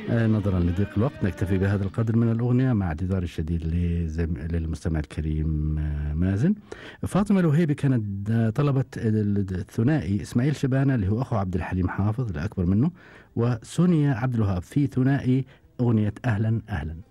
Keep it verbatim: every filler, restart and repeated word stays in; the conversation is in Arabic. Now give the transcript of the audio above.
آه، نظرا لضيق الوقت نكتفي بهذا القدر من الأغنية، مع اعتذاري الشديد لزم... للمستمع الكريم آه، مازن. فاطمة الوهيبي كانت آه، طلبت الثنائي إسماعيل شبانة اللي هو أخو عبد الحليم حافظ الأكبر منه، وسونيا عبد الوهاب في ثنائي أغنية أهلا أهلا.